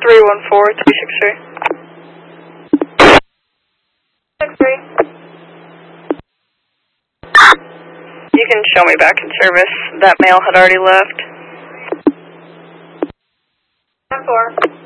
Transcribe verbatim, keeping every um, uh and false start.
three one four, three six three. six three. You can show me back in service. That male had already left. ten four.